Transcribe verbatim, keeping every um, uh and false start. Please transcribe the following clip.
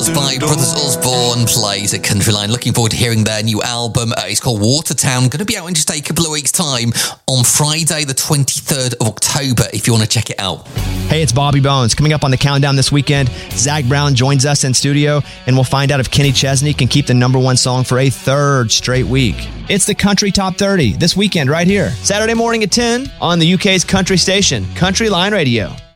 by Brothers Osborne plays at Countryline. Looking forward to hearing their new album. Uh, it's called Watertown. Going to be out in just a couple of weeks' time on Friday, the twenty-third of October, if you want to check it out. Hey, it's Bobby Bones. Coming up on the countdown this weekend, Zach Brown joins us in studio, and we'll find out if Kenny Chesney can keep the number one song for a third straight week. It's the Country Top thirty this weekend right here, Saturday morning at ten on the U K's country station, Country Line Radio.